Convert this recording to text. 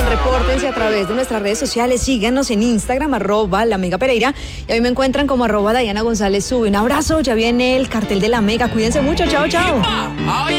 repórtense a través de nuestras redes sociales, síganos en Instagram, @LaMegaPereira, y a mí me encuentran como @Diana González Sube. Un abrazo, ya viene el cartel de La Mega, cuídense mucho, chao, chao.